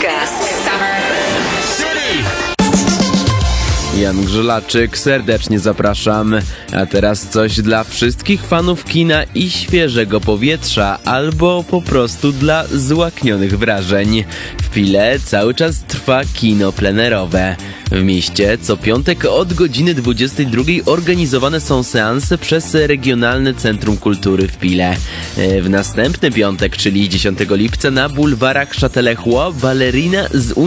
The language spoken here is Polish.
Podcast. Jan Grzelaczyk, serdecznie zapraszam. A teraz coś dla wszystkich fanów kina i świeżego powietrza, albo po prostu dla złaknionych wrażeń. W Pile cały czas trwa kino plenerowe. W mieście co piątek od godziny 22 organizowane są seanse przez Regionalne Centrum Kultury w Pile. W następny piątek, czyli 10 lipca na bulwarach Châtelet-Roy, balerina z